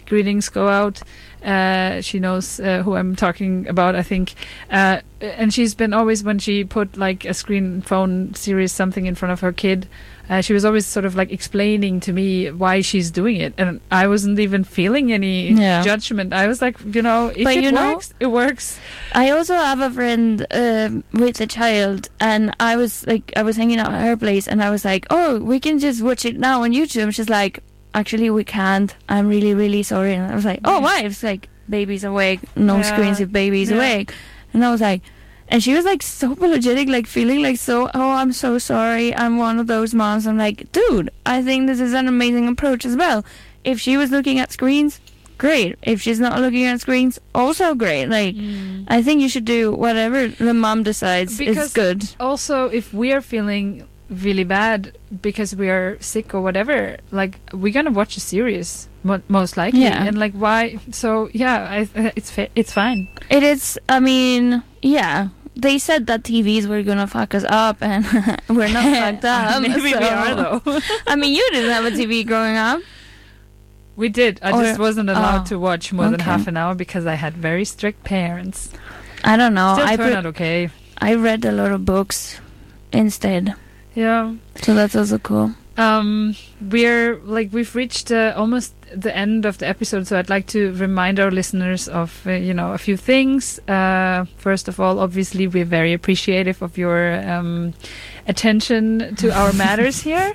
greetings go out. She knows who I'm talking about, I think. And she's been always, when she put like a screen phone series, something in front of her kid, she was always sort of like explaining to me why she's doing it. And I wasn't even feeling any judgment. I was like, if it works, it works. I also have a friend with a child, and I was hanging out at her place, and I was like, oh, we can just watch it now on YouTube. And she's like, actually, we can't. I'm really, really sorry. And I was like, oh, why? It's like, baby's awake. No screens if baby's awake. And I was like, and she was like so apologetic, like feeling like so, oh, I'm so sorry. I'm one of those moms. I'm like, dude, I think this is an amazing approach as well. If she was looking at screens, great. If she's not looking at screens, also great. Like, I think you should do whatever the mom decides is good. Also, if we are feeling really bad because we are sick or whatever, like, we're gonna watch a series most likely, and like, why? So it's fine. It is. I mean, they said that TVs were gonna fuck us up, and we're not fucked up. Maybe we are, though. I mean, you didn't have a TV growing up. We did. I just wasn't allowed to watch more than half an hour because I had very strict parents. I don't know. Still turned out okay. I read a lot of books instead. Yeah. So that's also cool. We've reached almost the end of the episode, so I'd like to remind our listeners of a few things. First of all, obviously, we're very appreciative of your attention to our matters here.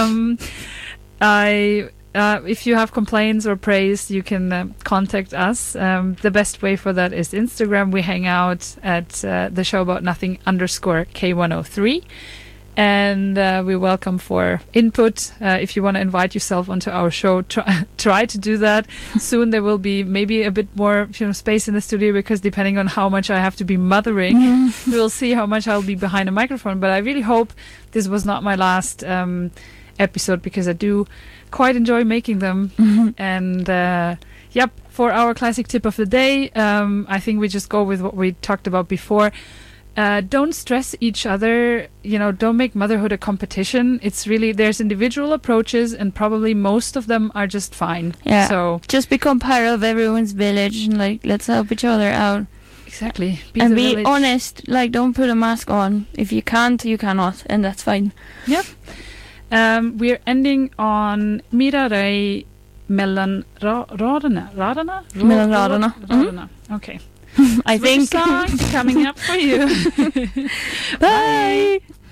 If you have complaints or praise, you can contact us. The best way for that is Instagram. We hang out at the show about nothing _K103. And we welcome for input. If you want to invite yourself onto our show, try to do that. Soon there will be maybe a bit more space in the studio, because depending on how much I have to be mothering, we'll see how much I'll be behind a microphone. But I really hope this was not my last episode, because I do quite enjoy making them. And for our classic tip of the day, I think we just go with what we talked about before. Don't stress each other, don't make motherhood a competition. It's really, there's individual approaches, and probably most of them are just fine. Yeah. So just become part of everyone's village, and like, let's help each other out. Exactly. Be honest. Like, don't put a mask on. If you can't, you cannot, and that's fine. Yep. We're ending on Mira Ray mellan raderna. Mellan raderna. Okay. I think song coming up for you. Bye.